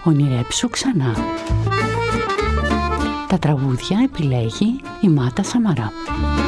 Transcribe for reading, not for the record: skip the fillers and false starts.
ονειρέψου ξανά. Τα τραγούδια επιλέγει η Μάτα Σαμαρά.